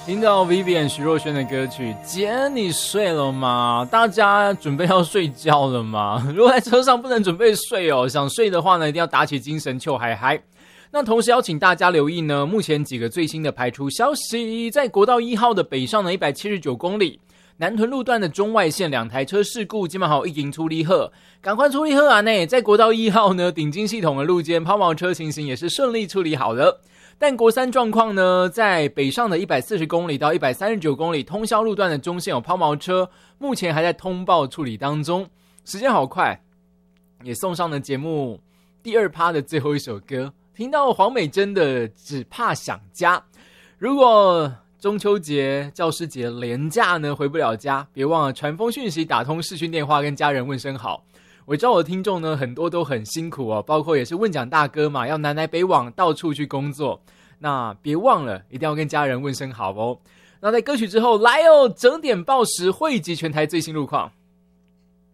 听到 Vivian 徐若瑄的歌曲，姐你睡了吗？大家准备要睡觉了吗？如果在车上不能准备睡哦，想睡的话呢，一定要打起精神就嗨嗨。那同时邀请大家留意呢，目前几个最新的排除消息，在国道1号的北上呢179公里，南屯路段的中外线2台车事故，今晚好已经处理好，赶快处理好啊呢！在国道1号呢，顶金系统的路肩抛锚车情形也是顺利处理好了。但国三状况呢，在北上的140公里到139公里通霄路段的中线有抛锚车，目前还在通报处理当中。时间好快，也送上了节目第2趴的最后一首歌，听到黄美珍的《只怕想家》。如果中秋节、教师节连假呢回不了家，别忘了传封讯息、打通视讯电话跟家人问声好。我知道我的听众呢很多都很辛苦哦，包括也是问讲大哥嘛，要南来北往到处去工作，那别忘了一定要跟家人问声好哦。那在歌曲之后来哦，整点报时汇集全台最新路况。